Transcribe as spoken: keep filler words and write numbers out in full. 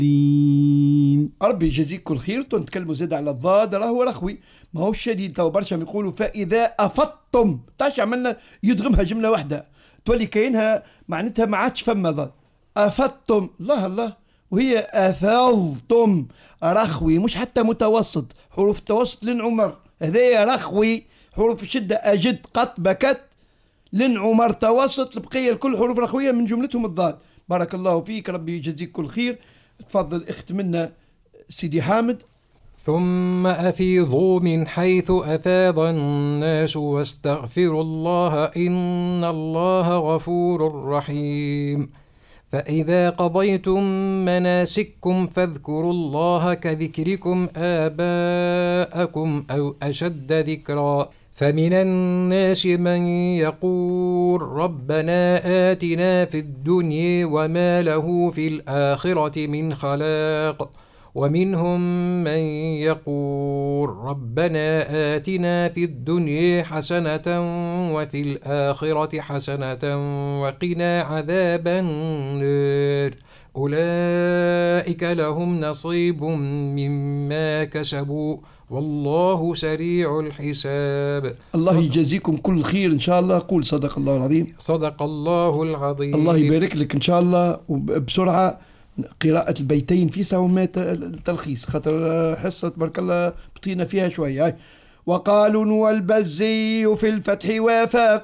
ربي يجازيك كل خير. نتكلموا زاد على الضاد، راهو رخوي ما هو شديد. تو برشا يقولوا فإذا أفضتم، تاش عملنا يدغمها جملة واحدة تولي كاينها معناتها ما عادش فما ضاد. أفضتم، الله الله، وهي أفضتم رخوي مش حتى متوسط، حروف التوسط لن عمر، هذايا رخوي حروف الشدة أجد قط بكت لن عمر توسط، البقية الكل حروف رخوية من جملتهم الضاد. بارك الله فيك، ربي يجزيك كل خير. تفضل اخت منا سيدي حامد. ثم أفيضوا من حيث أفاض الناس واستغفروا الله إن الله غفور رحيم. فإذا قضيتم مناسككم فاذكروا الله كذكركم آباءكم أو أشد ذكرا. فمن الناس من يقول ربنا آتنا في الدنيا وما له في الآخرة من خلاق، ومنهم من يقول ربنا آتنا في الدنيا حسنة وفي الآخرة حسنة وقنا عذاب النار. أولئك لهم نصيب مما كسبوا والله سريع الحساب. الله يجازيكم كل خير إن شاء الله. قول صدق الله العظيم. صدق الله العظيم. الله يبارك لك إن شاء الله. وبسرعة قراءة البيتين في سومات التلخيص، خاطر حصة تبارك الله بطينا فيها شوية. وقالوا والبزي في الفتح وافق